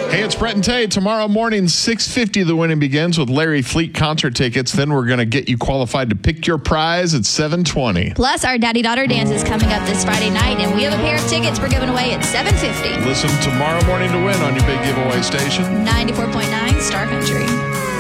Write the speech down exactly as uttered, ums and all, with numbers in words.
Hey, it's Brett and Tay. Tomorrow morning, six fifty, the winning begins with Larry Fleet concert tickets. Then we're going to get you qualified to pick your prize at seven twenty. Plus, our Daddy-Daughter Dance is coming up this Friday night, and we have a pair of tickets we're giving away at seven fifty. Listen tomorrow morning to win on your big giveaway station. ninety-four point nine Star Country.